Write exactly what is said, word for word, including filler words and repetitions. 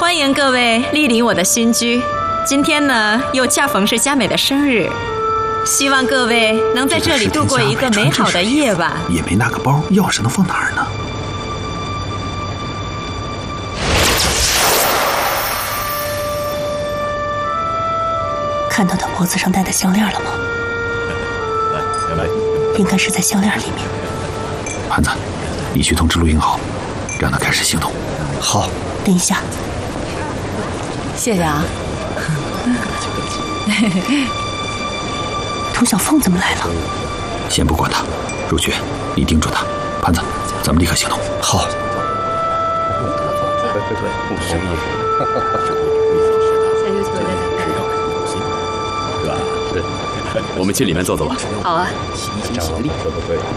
欢迎各位莅临我的新居。今天呢，又恰逢是佳美的生日，希望各位能在这里度过一个美好的夜晚。 也没那个包，钥匙能放哪儿呢？ 看到他脖子上戴的项链了吗？ 来，来， 应该是在项链里面。 盘子，你去通知陆英豪，让他开始行动。 好。 等一下。 谢谢啊。 涂小凤怎么来了？ 先不管他，如雪，你盯住他。盘子，咱们立刻行动。 好。 我们去里面坐坐吧。 好啊。